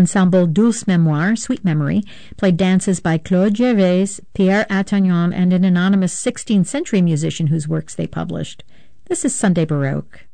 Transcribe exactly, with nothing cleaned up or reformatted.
Ensemble Douce Mémoire, Sweet Memory, played dances by Claude Gervais, Pierre Attagnan, and an anonymous sixteenth century musician whose works they published. This is Sunday Baroque.